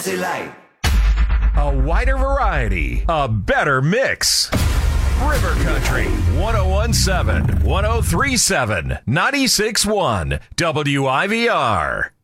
City Light. A wider variety, a better mix. River Country, 1017, 1037, 96.1, WIVR.